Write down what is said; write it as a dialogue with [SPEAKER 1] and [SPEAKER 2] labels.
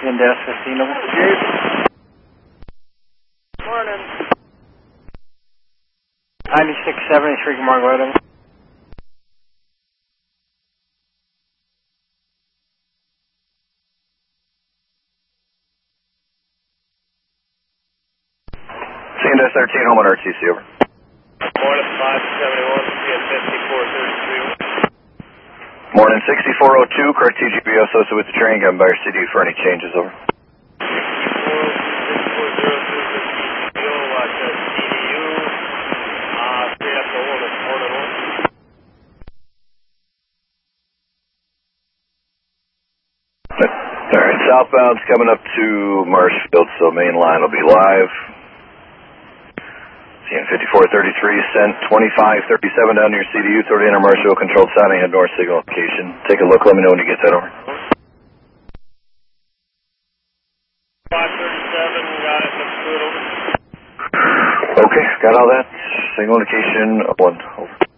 [SPEAKER 1] Index 15 over.
[SPEAKER 2] Morning.
[SPEAKER 1] 9673, good morning, Weather.
[SPEAKER 3] Index 13, home on RTC, over.
[SPEAKER 2] Morning, 571, CN 5433.
[SPEAKER 3] Morning, 6402, Correct TGB associated with the train, got by your CD for any changes, over.
[SPEAKER 2] 6402, watch that CDU, straight up the one this morning.
[SPEAKER 3] Alright, southbound's coming up to Marshfield, so main line will be live. CN 5433, sent 2537 down to your CDU, toward the inner Marshfield, controlled sounding, head north signal location. Take a look, let me know when you get that, over.
[SPEAKER 2] 537, got it, looks good, over.
[SPEAKER 3] Okay, got all that. Signal indication, 1, over.